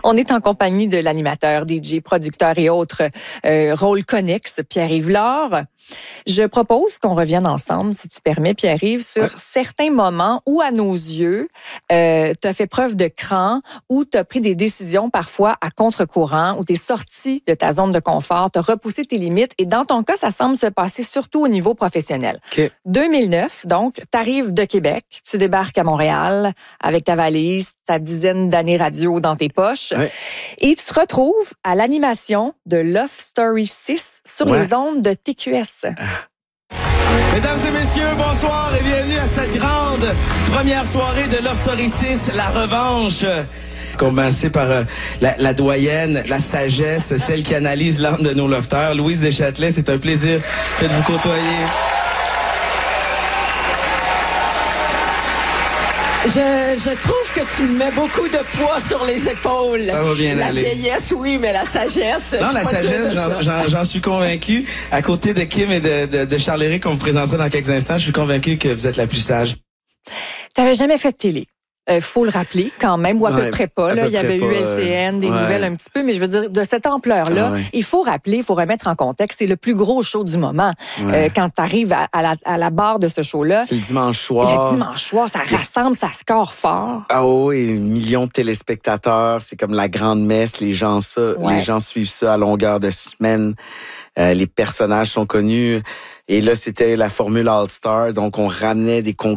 On est en compagnie de l'animateur, DJ, producteur et autres rôles connexes, Pierre-Yves Lard. Je propose qu'on revienne ensemble, si tu permets, Pierre-Yves, sur certains moments où, à nos yeux, tu as fait preuve de cran, où tu as pris des décisions parfois à contre-courant, où tu es sorti de ta zone de confort, tu as repoussé tes limites. Et dans ton cas, ça semble se passer surtout au niveau professionnel. Okay. 2009, donc, tu arrives de Québec, tu débarques à Montréal avec ta valise, ta dizaine d'années radio dans tes poches. Ouais. Et tu te retrouves à l'animation de Love Story 6 sur les ondes de TQS. Mesdames et messieurs, bonsoir et bienvenue à cette grande première soirée de Love Story 6, la revanche. Commencer par la doyenne, la sagesse, celle qui analyse l'âme de nos lofters. Louise Deschâtelet, c'est un plaisir de vous côtoyer. Je trouve que tu mets beaucoup de poids sur les épaules. Ça va bien aller. La vieillesse, oui, mais la sagesse... Non, la sagesse, j'en suis convaincu. À côté de Kim et de Charles-Éric, qu'on vous présenterait dans quelques instants, je suis convaincu que vous êtes la plus sage. T'avais jamais fait de télé. Faut le rappeler quand même, ou à peu près pas. Là, il y avait eu LCN, des nouvelles un petit peu, mais je veux dire, de cette ampleur-là, il faut rappeler, il faut remettre en contexte, c'est le plus gros show du moment. Quand tu arrives à la barre de ce show-là. C'est le dimanche soir. Le dimanche soir, ça rassemble, ça score fort. Ah oui, millions de téléspectateurs, c'est comme la grande messe, les gens suivent ça à longueur de semaine. Les personnages sont connus. Et là, c'était la formule All-Star, donc on ramenait des concours